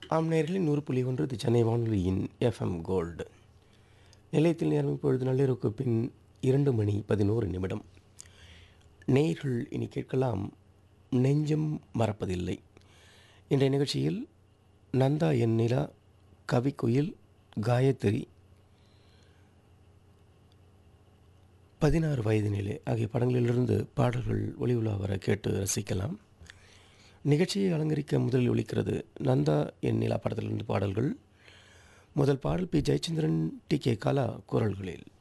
ஆம் நேயர்களே 100.1 இது சென்னை வானொலியின் எஃப்எம் கோல்டு. நிலையத்தில் நேரம் இப்பொழுது நள்ளிரவுக்கு பின் 2:11. நேயர்கள் இனி கேட்கலாம் நெஞ்சம் மறப்பதில்லை. இன்றைய நிகழ்ச்சியில் நந்தா என் நிலா, கவிக்குயில், காயத்ரி, 16 வயதினிலே ஆகிய படங்களிலிருந்து பாடல்கள் ஒளி உலா வர கேட்டு ரசிக்கலாம். நிகழ்ச்சியை அலங்கரிக்க முதலில் ஒலிக்கிறது நந்தா என் நிலா படத்திலிருந்து பாடல்கள். முதல் பாடல் பி. ஜெயச்சந்திரன், டி. கே. கலா குரல்களில்.